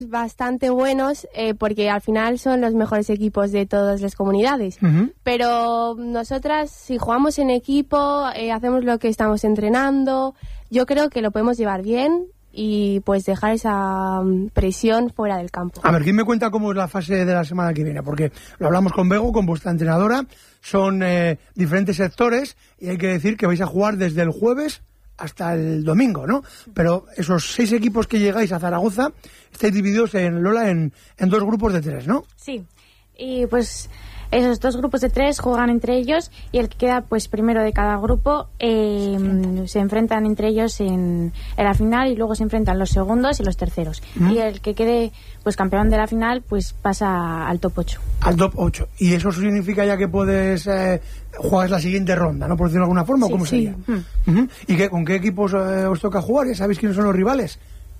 bastante buenos porque al final son los mejores equipos de todas las comunidades. Pero nosotras, si jugamos en equipo, hacemos lo que estamos entrenando, yo creo que lo podemos llevar bien y pues dejar esa presión fuera del campo. A ver, ¿quién me cuenta cómo es la fase de la semana que viene? Porque lo hablamos con Bego, con vuestra entrenadora, son diferentes sectores y hay que decir que vais a jugar desde el jueves hasta el domingo, ¿no? Pero esos 6 equipos que llegáis a Zaragoza estáis divididos en Lola en 2 grupos de 3, ¿no? Sí, y pues esos 2 grupos de 3 juegan entre ellos y el que queda pues primero de cada grupo se enfrentan entre ellos en la final y luego se enfrentan los segundos y los terceros. Y el que quede pues campeón de la final pues pasa al top 8. Al top 8. ¿Y eso significa ya que puedes jugar la siguiente ronda, ¿no? Por decirlo de alguna forma, sí, ¿o cómo sería? ¿Y con qué equipos os toca jugar? ¿Ya sabéis quiénes son los rivales?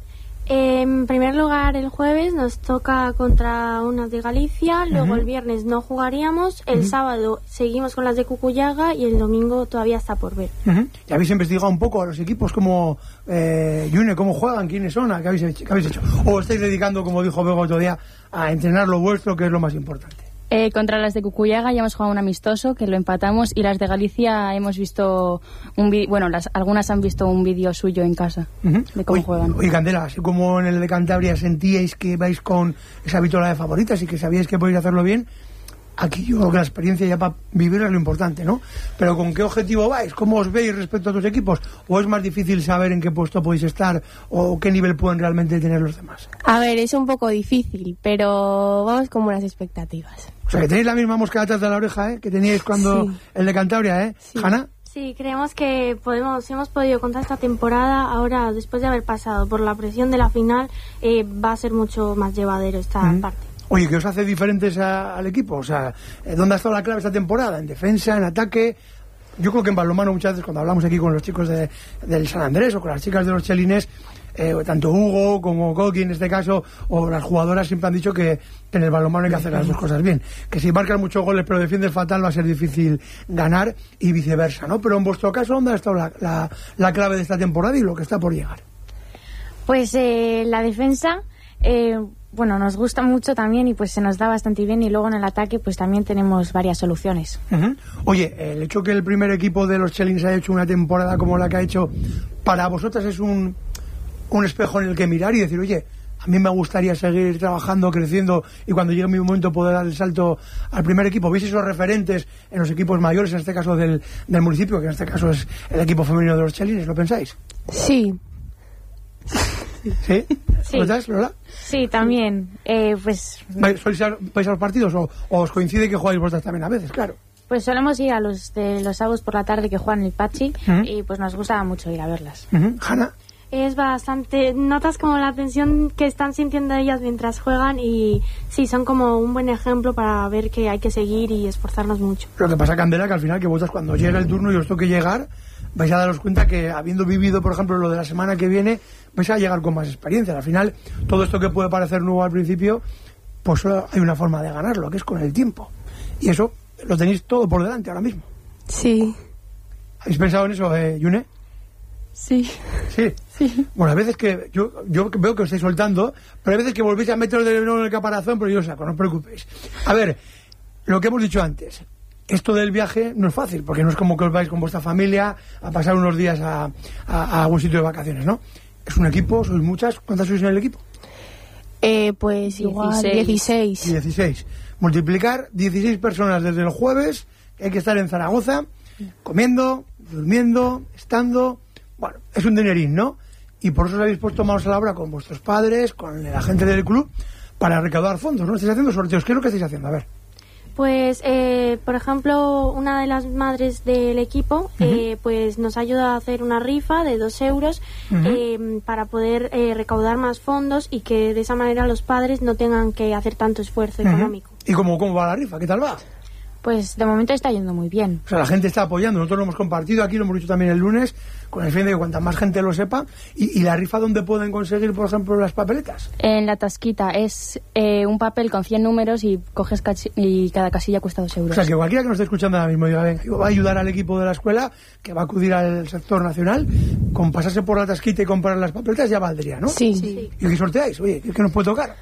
En primer lugar, el jueves nos toca contra unos de Galicia, luego el viernes no jugaríamos, el sábado seguimos con las de Cucuyaga y el domingo todavía está por ver. ¿Ya habéis investigado un poco a los equipos como Yune, cómo juegan, quiénes son, qué habéis hecho? ¿O estáis dedicando, como dijo Bego otro día, a entrenar lo vuestro, que es lo más importante? Contra las de Cucuyaga ya hemos jugado un amistoso que lo empatamos y las de Galicia hemos visto algunas han visto un vídeo suyo en casa de cómo juegan. Oye, Candela, así como en el de Cantabria sentíais que vais con esa vitola de favoritas y que sabíais que podéis hacerlo bien, aquí yo creo que la experiencia ya para vivir es lo importante, ¿no? Pero ¿con qué objetivo vais? ¿Cómo os veis respecto a otros equipos? ¿O es más difícil saber en qué puesto podéis estar o qué nivel pueden realmente tener los demás? A ver, es un poco difícil, pero vamos con buenas expectativas. O sea, que tenéis la misma mosca atrás de la oreja, que teníais cuando el de Cantabria, Sí. ¿Hanna? Sí, creemos que hemos podido contar esta temporada. Ahora, después de haber pasado por la presión de la final, va a ser mucho más llevadero esta parte. Oye, ¿qué os hace diferentes al equipo? O sea, ¿dónde ha estado la clave esta temporada? ¿En defensa, en ataque? Yo creo que en balonmano muchas veces cuando hablamos aquí con los chicos del San Andrés o con las chicas de los Chelines, tanto Hugo como Coqui en este caso, o las jugadoras siempre han dicho que en el balonmano hay que hacer las dos cosas bien. Que si marcas muchos goles pero defiendes fatal va a ser difícil ganar y viceversa, ¿no? Pero en vuestro caso, ¿dónde ha estado la clave de esta temporada y lo que está por llegar? Pues la defensa... nos gusta mucho también y pues se nos da bastante bien y luego en el ataque pues también tenemos varias soluciones. Oye, el hecho que el primer equipo de los Chelines haya hecho una temporada como la que ha hecho, para vosotras es un espejo en el que mirar y decir, oye, a mí me gustaría seguir trabajando, creciendo y cuando llegue mi momento poder dar el salto al primer equipo. ¿Veis esos referentes en los equipos mayores, en este caso del municipio, que en este caso es el equipo femenino de los Chelines? ¿Lo pensáis? Sí. ¿Sí? Sí. ¿Lo sabes, Lola? Sí, también. ¿Vais a los partidos o os coincide que jugáis vosotras también a veces? Claro. Pues solemos ir a los de los sábados por la tarde que juegan el Pachi y pues nos gusta mucho ir a verlas. Hanna. Es bastante... Notas como la tensión que están sintiendo ellas mientras juegan y sí, son como un buen ejemplo para ver que hay que seguir y esforzarnos mucho. Lo que pasa, Candela, que al final que vosotras cuando llega el turno y os toque llegar, vais a daros cuenta que habiendo vivido, por ejemplo, lo de la semana que viene, vais a llegar con más experiencia. Al final, todo esto que puede parecer nuevo al principio, pues solo hay una forma de ganarlo, que es con el tiempo. Y eso lo tenéis todo por delante ahora mismo. Sí. ¿Habéis pensado en eso, Yune? Sí. Sí. Bueno, a veces que yo veo que os estáis soltando, pero a veces que volvéis a meteros de nuevo en el caparazón, pero yo os saco, no os preocupéis. A ver, lo que hemos dicho antes, esto del viaje no es fácil, porque no es como que os vais con vuestra familia a pasar unos días a algún sitio de vacaciones, ¿no? Es un equipo, sois muchas. ¿Cuántas sois en el equipo? Pues igual 16. 16. Multiplicar 16 personas desde el jueves, que hay que estar en Zaragoza, comiendo, durmiendo, estando... Bueno, es un dinerín, ¿no? Y por eso os habéis puesto manos a la obra con vuestros padres, con la gente del club, para recaudar fondos, ¿no? ¿Estáis haciendo sorteos? ¿Qué es lo que estáis haciendo? A ver. Pues, por ejemplo, una de las madres del equipo pues nos ayuda a hacer una rifa de 2 euros para poder recaudar más fondos y que de esa manera los padres no tengan que hacer tanto esfuerzo económico. ¿Y cómo va la rifa? ¿Qué tal va? Pues de momento está yendo muy bien. O sea, la gente está apoyando, nosotros lo hemos compartido aquí, lo hemos dicho también el lunes, con el fin de que cuanta más gente lo sepa. ¿Y la rifa dónde pueden conseguir, por ejemplo, las papeletas? En la tasquita es un papel con 100 números y coges y cada casilla cuesta 2 euros. O sea, que cualquiera que nos esté escuchando ahora mismo diga, va a ayudar al equipo de la escuela, que va a acudir al sector nacional, con pasarse por la tasquita y comprar las papeletas ya valdría, ¿no? Sí. ¿Y qué sorteáis? Oye, ¿qué nos puede tocar?